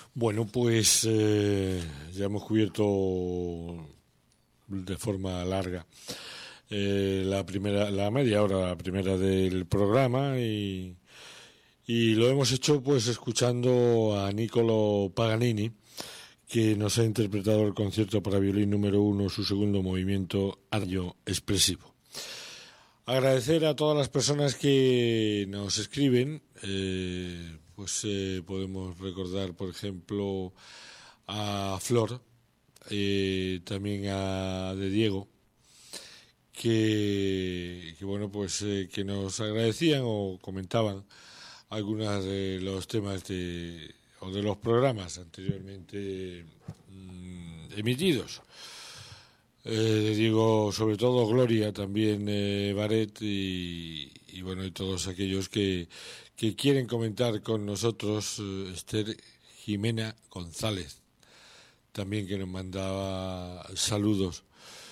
Bueno, pues ya hemos cubierto de forma larga la media hora, la primera del programa y lo hemos hecho pues escuchando a Niccolò Paganini, que nos ha interpretado el concierto para violín número 1, su segundo movimiento, Adagio Espressivo. Agradecer a todas las personas que nos escriben, podemos recordar, por ejemplo, a Flor, también a de Diego, que nos agradecían o comentaban algunos de los temas o de los programas anteriormente emitidos. Digo, sobre todo Gloria, también Baret y todos aquellos que quieren comentar con nosotros, Esther Jimena González, también que nos mandaba saludos,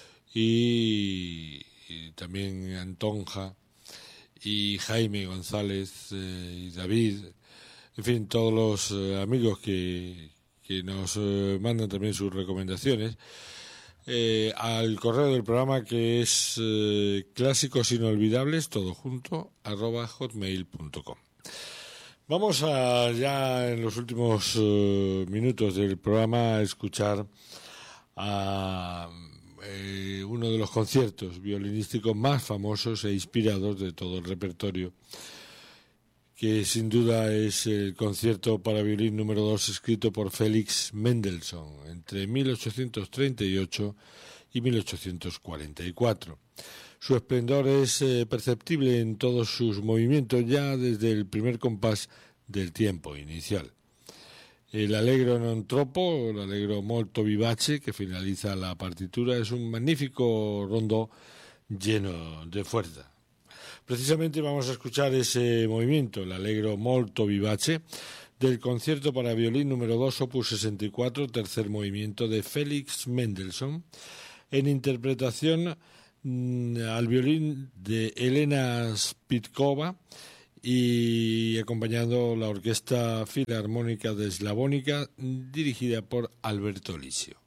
y también Antonja y Jaime González y David, en fin, todos los amigos que nos mandan también sus recomendaciones. Al correo del programa, que es clásicos inolvidables, todo junto, @hotmail.com. Vamos ya en los últimos minutos del programa a escuchar a uno de los conciertos violinísticos más famosos e inspirados de todo el repertorio, que sin duda es el concierto para violín número 2 escrito por Félix Mendelssohn entre 1838 y 1844. Su esplendor es perceptible en todos sus movimientos ya desde el primer compás del tiempo inicial. El Allegro non troppo, el Allegro molto vivace, que finaliza la partitura, es un magnífico rondó lleno de fuerza. Precisamente vamos a escuchar ese movimiento, el Allegro molto vivace, del concierto para violín número 2, opus 64, tercer movimiento de Félix Mendelssohn, en interpretación al violín de Elena Spitkova y acompañando la Orquesta Filarmónica de Slavónica, dirigida por Alberto Lisio.